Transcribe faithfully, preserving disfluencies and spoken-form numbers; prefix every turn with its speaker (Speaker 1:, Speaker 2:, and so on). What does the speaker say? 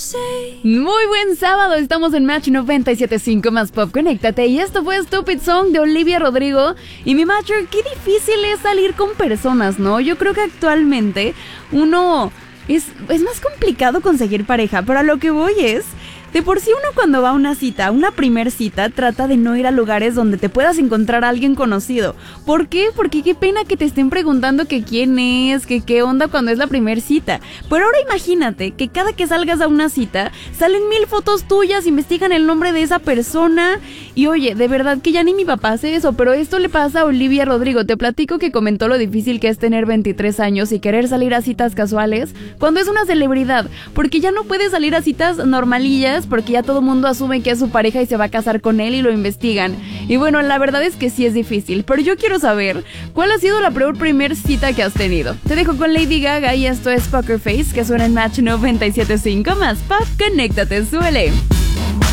Speaker 1: Muy buen sábado, estamos en Match noventa y siete punto cinco más Pop, conéctate. Y esto fue Stupid Song de Olivia Rodrigo. Y mi Matcher, qué difícil es salir con personas, ¿no? Yo creo que actualmente uno es, es más complicado conseguir pareja, pero a lo que voy es... De por sí uno cuando va a una cita, una primer cita, trata de no ir a lugares donde te puedas encontrar a alguien conocido. ¿Por qué? Porque qué pena que te estén preguntando que quién es, que qué onda cuando es la primer cita. Pero ahora imagínate que cada que salgas a una cita, salen mil fotos tuyas, investigan el nombre de esa persona. Y oye, de verdad que ya ni mi papá hace eso, pero esto le pasa a Olivia Rodrigo. Te platico que comentó lo difícil que es tener veintitrés años y querer salir a citas casuales cuando es una celebridad. Porque ya no puede salir a citas normalillas, porque ya todo el mundo asume que es su pareja y se va a casar con él y lo investigan. Y bueno, la verdad es que sí es difícil, pero yo quiero saber cuál ha sido la peor primer cita que has tenido. Te dejo con Lady Gaga y esto es Poker Face, que suena en Match noventa y siete punto cinco más Pop, conéctate, suele.